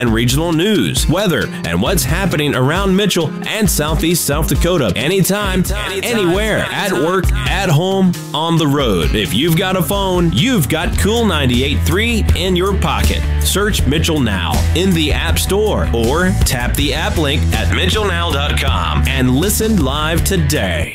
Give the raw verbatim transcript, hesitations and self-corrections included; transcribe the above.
and regional news, weather, and what's happening around Mitchell and Southeast South Dakota. Anytime, anytime anywhere, anytime. At work, at home, on the road. If you've got a phone, you've got Cool ninety-eight point three in your pocket. Search Mitchell Now in the App Store or tap the app link at mitchell now dot com and listen live today.